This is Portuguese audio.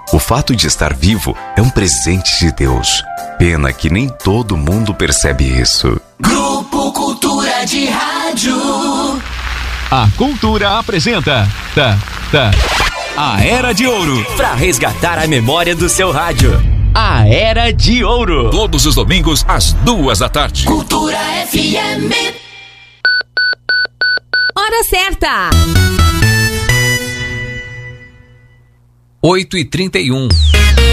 O fato de estar vivo é um presente de Deus. Pena que nem todo mundo percebe isso. Grupo Cultura de Rádio. A Cultura apresenta A Era de Ouro, para resgatar a memória do seu rádio. A Era de Ouro. Todos os domingos às 2h. Cultura FM. Hora certa. 8h31.